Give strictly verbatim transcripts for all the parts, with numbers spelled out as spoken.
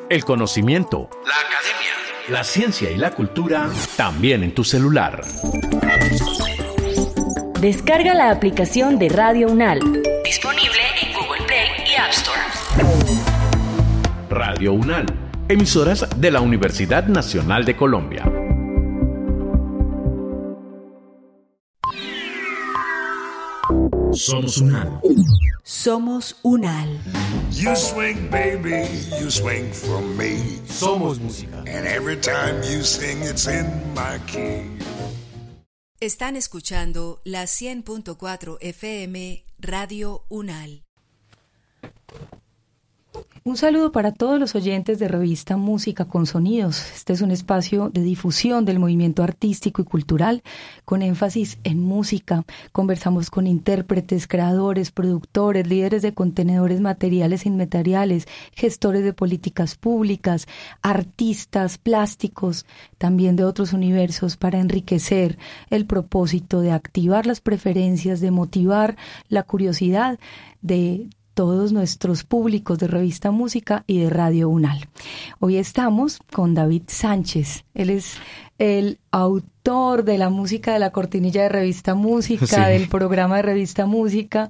el conocimiento, la academia, la ciencia y la cultura, también en tu celular. Descarga la aplicación de Radio UNAL. Disponible en Google Play y App Store. Radio UNAL, emisoras de la Universidad Nacional de Colombia. Somos UNAL. Somos UNAL. You swing, baby, you swing for me. Somos música. And every time you sing, it's in my key. Están escuchando la cien punto cuatro F M Radio UNAL. Un saludo para todos los oyentes de Revista Música con Sonidos. Este es un espacio de difusión del movimiento artístico y cultural con énfasis en música. Conversamos con intérpretes, creadores, productores, líderes de contenedores materiales e inmateriales, gestores de políticas públicas, artistas plásticos, también de otros universos, para enriquecer el propósito de activar las preferencias, de motivar la curiosidad de todos nuestros públicos de Revista Música y de Radio UNAL. Hoy estamos con David Sánchez. Él es el autor de la música de la cortinilla de Revista Música, sí, del programa de Revista Música,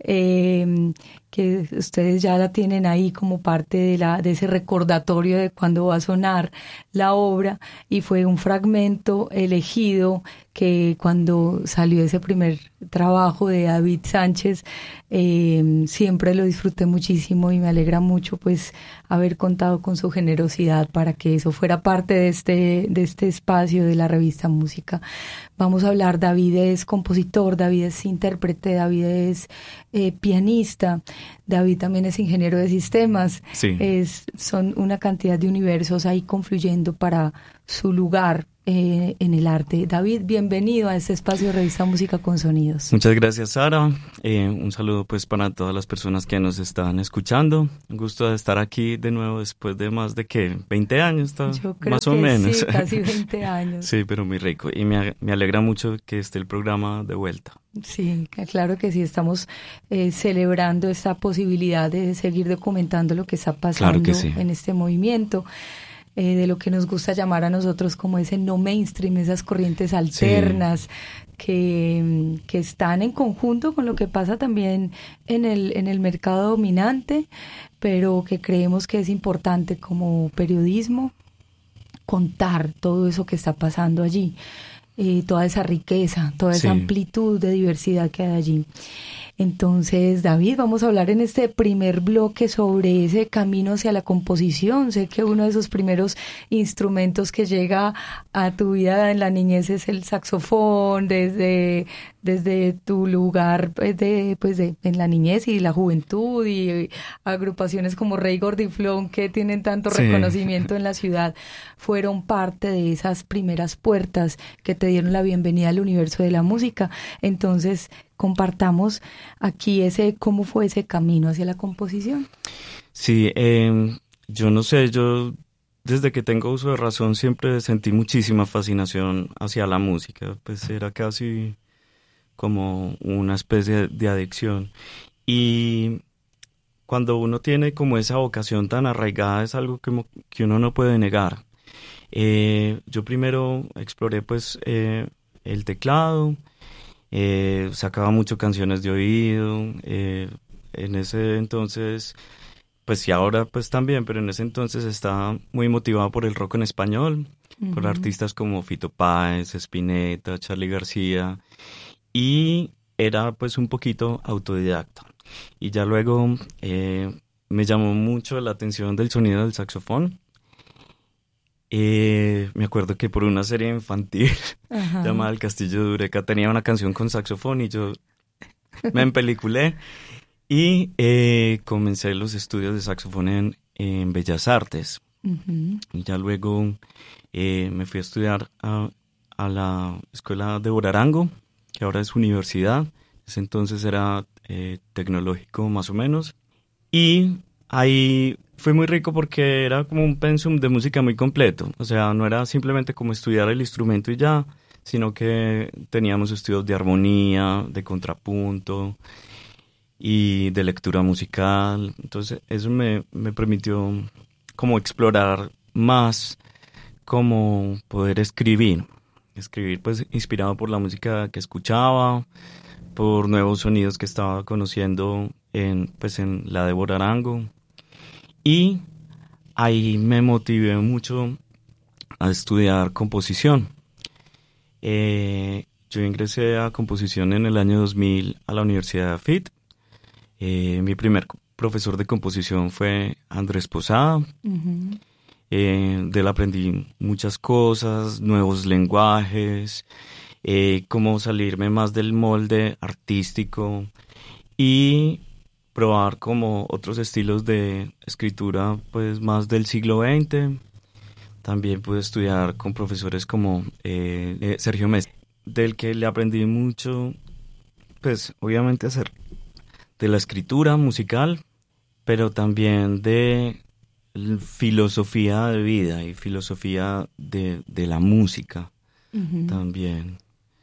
eh, que ustedes ya la tienen ahí como parte de, la, de ese recordatorio de cuándo va a sonar la obra, y fue un fragmento elegido que cuando salió ese primer trabajo de David Sánchez, eh, siempre lo disfruté muchísimo y me alegra mucho pues haber contado con su generosidad para que eso fuera parte de este, de este espacio de la Revista Música. Vamos a hablar, David es compositor, David es intérprete, David es eh, pianista, David también es ingeniero de sistemas. Sí. Es, son una cantidad de universos ahí confluyendo para su lugar eh, en el arte. David, bienvenido a este espacio de Revista Música con Sonidos. Muchas gracias, Sara. Eh, un saludo pues para todas las personas que nos están escuchando. Un gusto de estar aquí de nuevo después de más de que veinte años, ¿está? Yo creo más que o menos. Sí, casi veinte años. Sí, pero muy rico. Y me, me alegra mucho que esté el programa de vuelta. Sí, claro que sí, estamos eh, celebrando esta posibilidad de seguir documentando lo que está pasando Claro que sí. en este movimiento, eh, de lo que nos gusta llamar a nosotros como ese no mainstream, esas corrientes alternas, sí, que, que están en conjunto con lo que pasa también en el, en el mercado dominante, pero que creemos que es importante como periodismo contar todo eso que está pasando allí. Eh, toda esa riqueza, toda esa sí. amplitud de diversidad que hay allí. Entonces, David, vamos a hablar en este primer bloque sobre ese camino hacia la composición. Sé que uno de esos primeros instrumentos que llega a tu vida en la niñez es el saxofón, desde, desde tu lugar de, pues de, en la niñez y la juventud, y agrupaciones como Rey Gordiflón, que tienen tanto sí. reconocimiento en la ciudad, fueron parte de esas primeras puertas que te dieron la bienvenida al universo de la música. Entonces, compartamos aquí ese cómo fue ese camino hacia la composición. Sí, eh, yo no sé, yo desde que tengo uso de razón siempre sentí muchísima fascinación hacia la música, pues era casi como una especie de adicción. Y cuando uno tiene como esa vocación tan arraigada es algo que, que uno no puede negar. Eh, yo primero exploré pues eh, el teclado. Eh, sacaba mucho canciones de oído, eh, en ese entonces, pues y ahora pues también, pero en ese entonces estaba muy motivado por el rock en español, uh-huh. por artistas como Fito Páez, Spinetta, Charly García, y era pues un poquito autodidacta. Y ya luego eh, me llamó mucho la atención del sonido del saxofón. Eh, me acuerdo que por una serie infantil Ajá. llamada El Castillo de Eureka tenía una canción con saxofón y yo me empeliculé y eh, comencé los estudios de saxofón en, en Bellas Artes. Uh-huh. Y ya luego eh, me fui a estudiar a, a la escuela de Borarango, que ahora es universidad. Ese entonces era eh, tecnológico más o menos. Y ahí fue muy rico porque era como un pensum de música muy completo. O sea, no era simplemente como estudiar el instrumento y ya, sino que teníamos estudios de armonía, de contrapunto y de lectura musical. Entonces eso me, me permitió como explorar más, como poder escribir. Escribir pues inspirado por la música que escuchaba, por nuevos sonidos que estaba conociendo en, pues, en la Débora Arango. Y ahí me motivé mucho a estudiar composición. Eh, yo ingresé a composición en el año dos mil a la Universidad de A F I T. Eh, mi primer profesor de composición fue Andrés Posada. Uh-huh. Eh, de él aprendí muchas cosas, nuevos lenguajes, eh, cómo salirme más del molde artístico y probar como otros estilos de escritura pues más del siglo veinte. También pude estudiar con profesores como eh, eh, Sergio Messi, del que le aprendí mucho, pues obviamente hacer de la escritura musical, pero también de filosofía de vida y filosofía de, de la música. Uh-huh. También.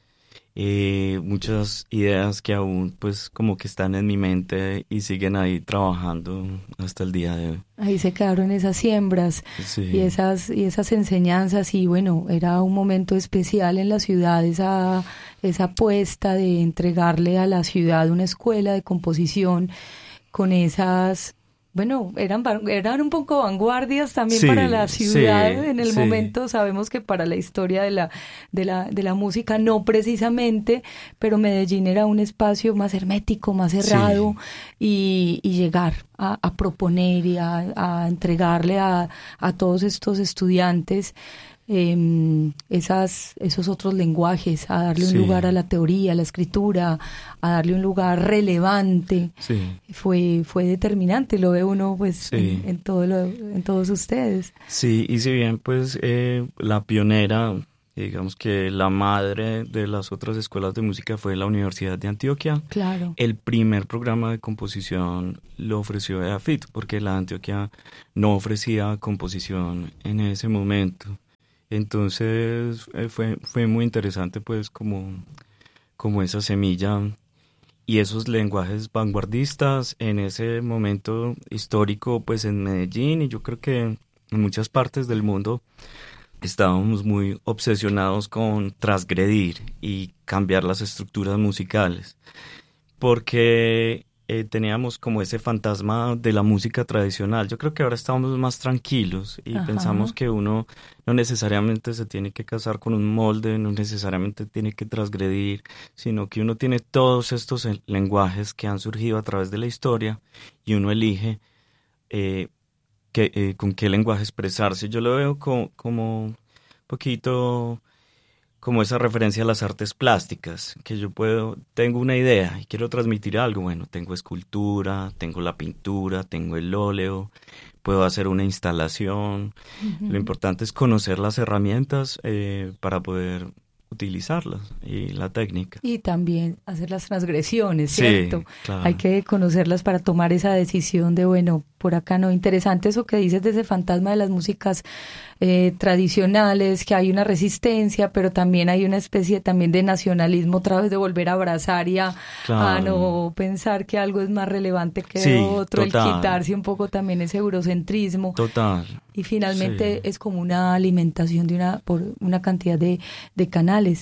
Eh, muchas ideas que aún pues como que están en mi mente y siguen ahí trabajando hasta el día de hoy. Ahí se quedaron esas siembras, sí. y esas y esas enseñanzas, y bueno, era un momento especial en la ciudad, esa, esa apuesta de entregarle a la ciudad una escuela de composición con esas... Bueno, eran, eran un poco vanguardias también, sí, para la ciudad, sí, en el sí. momento. Sabemos que para la historia de la, de la, de la música no precisamente, pero Medellín era un espacio más hermético, más cerrado, sí. y, y llegar a, a proponer y a, a entregarle a, a todos estos estudiantes Eh, esas, esos otros lenguajes, a darle un sí. lugar a la teoría, a la escritura, a darle un lugar relevante, sí. fue fue determinante, lo ve uno pues sí. en, en todo lo, en todos ustedes. Sí, y si bien pues eh, la pionera, digamos que la madre de las otras escuelas de música fue la Universidad de Antioquia. Claro. El primer programa de composición lo ofreció A F I T, porque la Antioquia no ofrecía composición en ese momento. Entonces eh, fue fue muy interesante pues como, como esa semilla y esos lenguajes vanguardistas en ese momento histórico pues en Medellín, y yo creo que en muchas partes del mundo estábamos muy obsesionados con transgredir y cambiar las estructuras musicales, porque Eh, teníamos como ese fantasma de la música tradicional. Yo creo que ahora estamos más tranquilos y Ajá. pensamos que uno no necesariamente se tiene que casar con un molde, no necesariamente tiene que transgredir, sino que uno tiene todos estos lenguajes que han surgido a través de la historia y uno elige eh, que, eh, con qué lenguaje expresarse. Yo lo veo como, como un poquito... como esa referencia a las artes plásticas, que yo puedo, tengo una idea y quiero transmitir algo. Bueno, tengo escultura, tengo la pintura, tengo el óleo, puedo hacer una instalación. Uh-huh. Lo importante es conocer las herramientas eh, para poder utilizarlas y la técnica. Y también hacer las transgresiones, ¿cierto? Sí, claro. Hay que conocerlas para tomar esa decisión de, bueno, por acá no. Interesante eso que dices de ese fantasma de las músicas eh, tradicionales, que hay una resistencia, pero también hay una especie también de nacionalismo otra vez, de volver a abrazar y a, claro. a no pensar que algo es más relevante que sí, otro, total. El quitarse un poco también ese eurocentrismo. Total. Y finalmente sí. es como una alimentación de una por una cantidad de, de canales.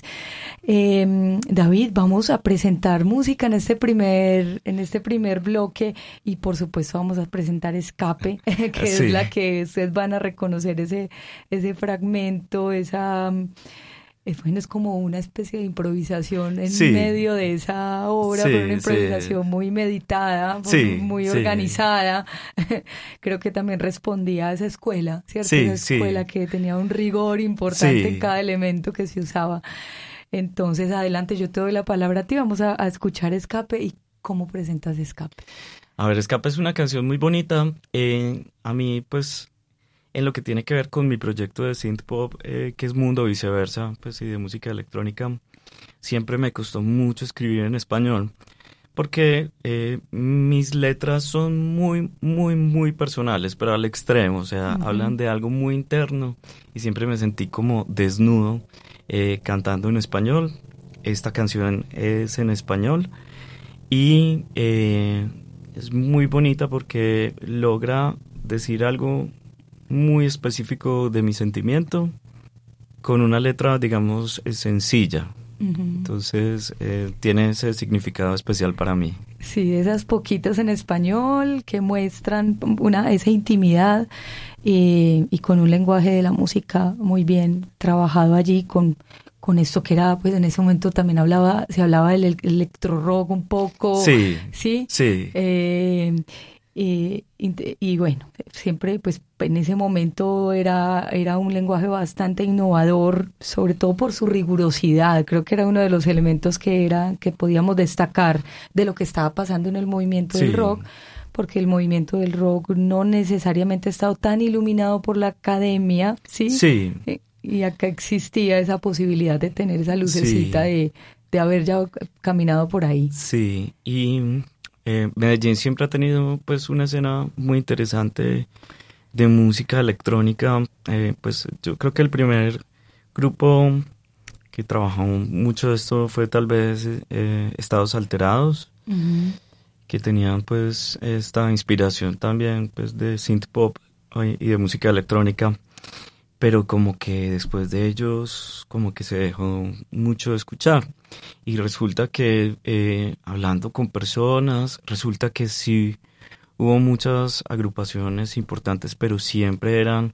Eh, David, vamos a presentar música en este primer en este primer bloque, y por supuesto vamos a presentar Escape, que sí. es la que ustedes van a reconocer ese ese fragmento, esa bueno, es como una especie de improvisación en sí. medio de esa obra, sí, pero una improvisación sí. muy meditada, sí, muy sí. organizada. Creo que también respondía a esa escuela, ¿cierto? Sí, esa escuela sí. que tenía un rigor importante sí. en cada elemento que se usaba. Entonces, adelante, yo te doy la palabra a ti, vamos a, a escuchar Escape. ¿Y cómo presentas Escape? A ver, Escape es una canción muy bonita. Eh, a mí, pues... en lo que tiene que ver con mi proyecto de synth pop, eh, que es Mundo Viceversa, pues y de música electrónica, siempre me costó mucho escribir en español, porque eh, mis letras son muy, muy, muy personales, pero al extremo, o sea, uh-huh. hablan de algo muy interno, y siempre me sentí como desnudo eh, cantando en español. Esta canción es en español, y eh, es muy bonita porque logra decir algo muy específico de mi sentimiento, con una letra, digamos, sencilla. Uh-huh. Entonces, eh, tiene ese significado especial para mí. Sí, esas poquitas en español que muestran una esa intimidad eh, y con un lenguaje de la música muy bien trabajado allí, con, con esto que era, pues en ese momento también hablaba, se hablaba del electro rock un poco. Sí, sí. sí. Eh, Y, y, y bueno, siempre pues en ese momento era, era un lenguaje bastante innovador, sobre todo por su rigurosidad. Creo que era uno de los elementos que, era, que podíamos destacar de lo que estaba pasando en el movimiento sí. del rock, porque el movimiento del rock no necesariamente ha estado tan iluminado por la academia, ¿sí? Sí. Y acá existía esa posibilidad de tener esa lucecita sí. de, de haber ya caminado por ahí. Sí, y... Eh, Medellín siempre ha tenido pues una escena muy interesante de música electrónica. Eh, pues yo creo que el primer grupo que trabajó mucho de esto fue tal vez eh, Estados Alterados, uh-huh. que tenían pues esta inspiración también pues de synth pop y de música electrónica, pero como que después de ellos como que se dejó mucho de escuchar. Y resulta que eh, hablando con personas, resulta que sí hubo muchas agrupaciones importantes, pero siempre eran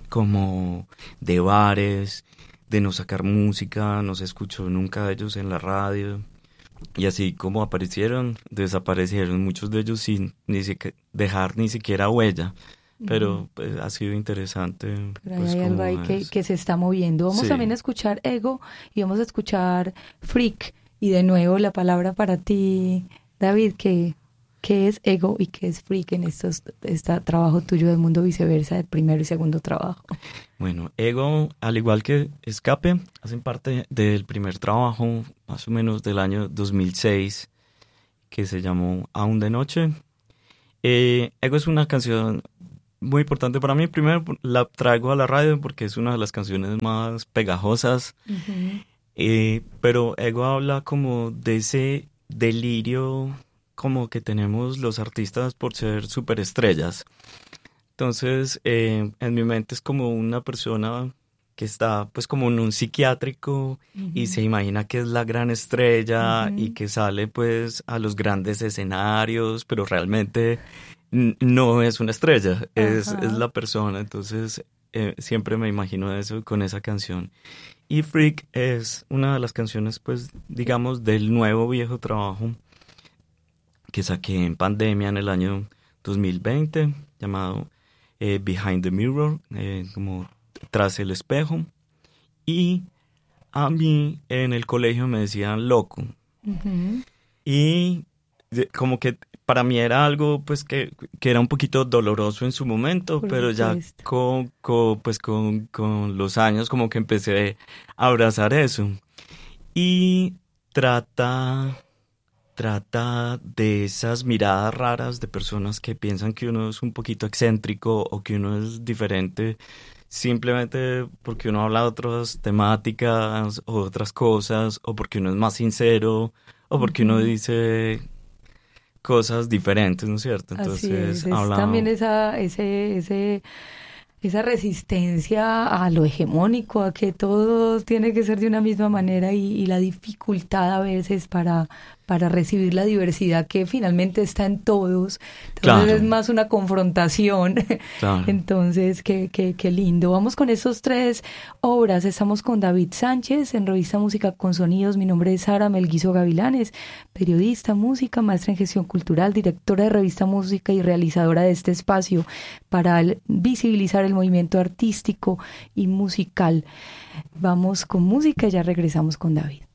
como de bares, de no sacar música, no se escuchó nunca de ellos en la radio. Y así como aparecieron, desaparecieron muchos de ellos sin ni siquiera dejar ni siquiera huella. Pero pues, ha sido interesante. Pero pues, hay algo ahí que, que se está moviendo. Vamos sí. también a escuchar Ego y vamos a escuchar Freak. Y de nuevo la palabra para ti, David, que ¿qué es Ego y qué es Freak en estos, este trabajo tuyo de Mundo Viceversa, de primero y segundo trabajo? Bueno, Ego, al igual que Escape, hacen parte del primer trabajo, más o menos del año dos mil seis, que se llamó Aún de Noche. Eh, Ego es una canción muy importante para mí. Primero la traigo a la radio porque es una de las canciones más pegajosas. Uh-huh. Eh, pero Ego habla como de ese delirio como que tenemos los artistas por ser superestrellas. Entonces, eh, en mi mente es como una persona que está pues como en un psiquiátrico uh-huh. y se imagina que es la gran estrella uh-huh. y que sale pues a los grandes escenarios, pero realmente no es una estrella, es, es la persona. Entonces eh, siempre me imagino eso con esa canción. Y Freak es una de las canciones, pues digamos, del nuevo viejo trabajo que saqué en pandemia en el año dos mil veinte, llamado eh, Behind the Mirror, eh, como Tras el Espejo. Y a mí en el colegio me decían loco. Uh-huh. Y de, como que para mí era algo pues que, que era un poquito doloroso en su momento, por pero ya con, con, pues, con, con los años como que empecé a abrazar eso. Y trata, trata de esas miradas raras de personas que piensan que uno es un poquito excéntrico o que uno es diferente simplemente porque uno habla de otras temáticas o otras cosas, o porque uno es más sincero, o porque uh-huh. uno dice cosas diferentes, ¿no es cierto? Entonces, así es, es hablamos... también esa, ese, ese, esa resistencia a lo hegemónico, a que todo tiene que ser de una misma manera y, y la dificultad a veces para, para recibir la diversidad que finalmente está en todos. Entonces claro. es más una confrontación. Claro. Entonces, qué, qué, qué lindo. Vamos con estos tres obras. Estamos con David Sánchez en Revista Música con Sonidos. Mi nombre es Sara Melguizo Gavilanes, periodista, música, maestra en gestión cultural, directora de Revista Música y realizadora de este espacio para el, visibilizar el movimiento artístico y musical. Vamos con música y ya regresamos con David.